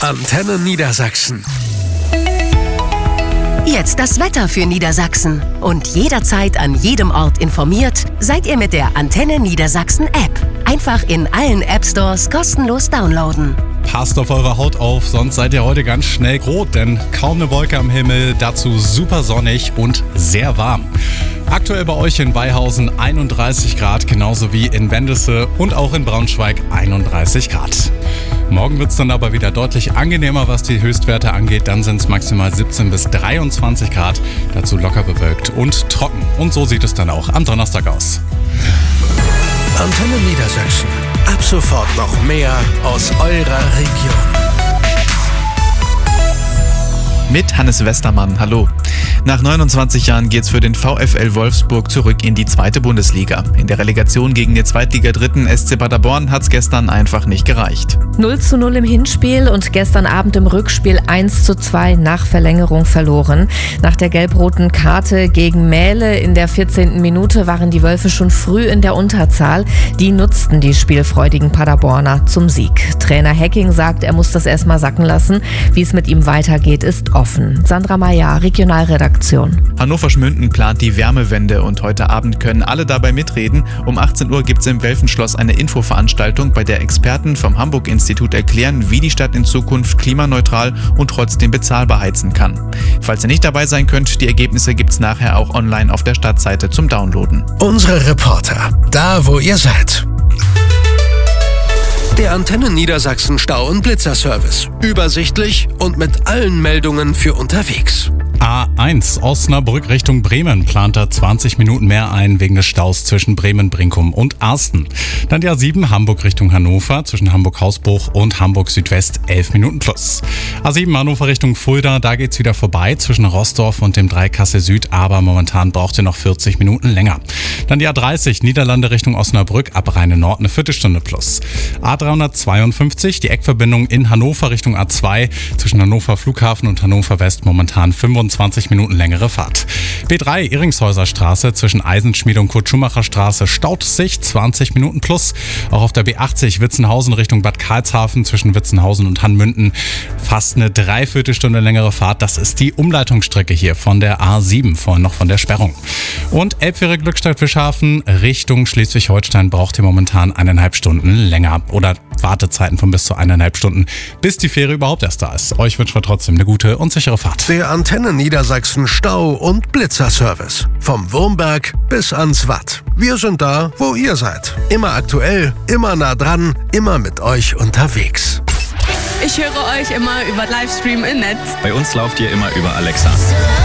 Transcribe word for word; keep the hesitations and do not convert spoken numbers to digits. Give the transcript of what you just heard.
Antenne Niedersachsen. Jetzt das Wetter für Niedersachsen. Und jederzeit an jedem Ort informiert seid ihr mit der Antenne Niedersachsen App. Einfach in allen App Stores kostenlos downloaden. Passt auf eure Haut auf, sonst seid ihr heute ganz schnell rot, denn kaum eine Wolke am Himmel, dazu super sonnig und sehr warm. Aktuell bei euch in Weihausen einunddreißig Grad, genauso wie in Wendelse und auch in Braunschweig einunddreißig Grad. Morgen wird es dann aber wieder deutlich angenehmer, was die Höchstwerte angeht. Dann sind es maximal siebzehn bis dreiundzwanzig Grad, dazu locker bewölkt und trocken. Und so sieht es dann auch am Donnerstag aus. Antenne Niedersachsen. Ab sofort noch mehr aus eurer Region. Mit Hannes Westermann, hallo. Nach neunundzwanzig Jahren geht's für den VfL Wolfsburg zurück in die zweite Bundesliga. In der Relegation gegen den Zweitliga-Dritten S C Paderborn hat's gestern einfach nicht gereicht. null zu null im Hinspiel und gestern Abend im Rückspiel eins zu zwei nach Verlängerung verloren. Nach der gelb-roten Karte gegen Mähle in der vierzehnten Minute waren die Wölfe schon früh in der Unterzahl. Die nutzten die spielfreudigen Paderborner zum Sieg. Trainer Hecking sagt, er muss das erstmal sacken lassen. Wie es mit ihm weitergeht, ist offen. Sandra Mayer, Regionalredaktion. Hannover-Schmünden plant die Wärmewende und heute Abend können alle dabei mitreden. Um achtzehn Uhr gibt es im Welfenschloss eine Infoveranstaltung, bei der Experten vom Hamburg-Institut erklären, wie die Stadt in Zukunft klimaneutral und trotzdem bezahlbar heizen kann. Falls ihr nicht dabei sein könnt, die Ergebnisse gibt es nachher auch online auf der Stadtseite zum Downloaden. Unsere Reporter, da wo ihr seid. Der Antenne Niedersachsen Stau- und Blitzerservice. Übersichtlich und mit allen Meldungen für unterwegs. A eins Osnabrück Richtung Bremen plant da zwanzig Minuten mehr ein wegen des Staus zwischen Bremen-Brinkum und Arsten. Dann die A sieben Hamburg Richtung Hannover zwischen Hamburg-Hausbruch und Hamburg-Südwest elf Minuten plus. A sieben Hannover Richtung Fulda, da geht's wieder vorbei zwischen Rossdorf und dem drei Kassel Süd, aber momentan braucht ihr noch vierzig Minuten länger. Dann die A dreißig Niederlande Richtung Osnabrück ab Rheine Nord eine Viertelstunde plus. A dreihundertzweiundfünfzig die Eckverbindung in Hannover Richtung A zwei zwischen Hannover Flughafen und Hannover West momentan fünfundzwanzig Minuten längere Fahrt. B drei Iringshäuser Straße zwischen Eisenschmiede und Kurt-Schumacher Straße staut sich zwanzig Minuten plus. Auch auf der B achtzig Witzenhausen Richtung Bad Karlshafen zwischen Witzenhausen und Hannmünden fast eine Dreiviertelstunde längere Fahrt. Das ist die Umleitungsstrecke hier von der A sieben, vorhin noch von der Sperrung. Und Elbfähre Glückstadt-Fischhafen Richtung Schleswig-Holstein braucht ihr momentan eineinhalb Stunden länger. Oder Wartezeiten von bis zu eineinhalb Stunden, bis die Fähre überhaupt erst da ist. Euch wünschen wir trotzdem eine gute und sichere Fahrt. Der Antenne Niedersachsen Stau- und Blitzerservice. Vom Wurmberg bis ans Watt. Wir sind da, wo ihr seid. Immer aktuell, immer nah dran, immer mit euch unterwegs. Ich höre euch immer über Livestream im Netz. Bei uns lauft ihr immer über Alexa.